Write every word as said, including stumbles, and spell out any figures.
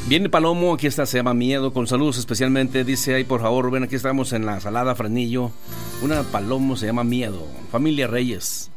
Viene Palomo, aquí está, se llama Miedo, con saludos especialmente. Dice ahí, por favor, ven, aquí estamos en la Salada Fresnillo. Una Palomo se llama Miedo. Familia Reyes.